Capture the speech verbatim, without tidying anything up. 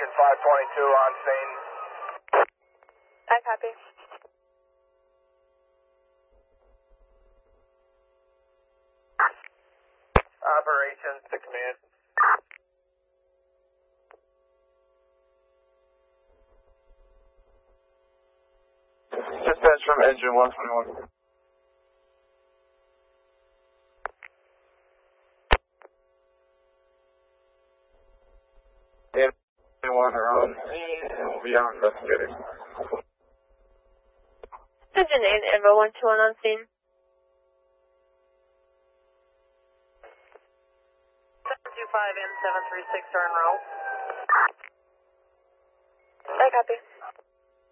Engine five twenty-two on scene. I copy. Operations to command. Dispatch from engine one twenty-one. And one are on, and we'll be on investigating. Engine eight, Evo one two one on scene. seven two five and seven three six are en route. I copy.